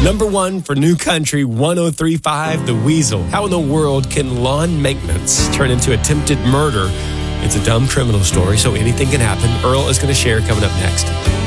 Number one for New Country 103.5, The Weasel. How in the world can lawn maintenance turn into attempted murder? It's a dumb criminal story, so anything can happen. Earl is going to share coming up next.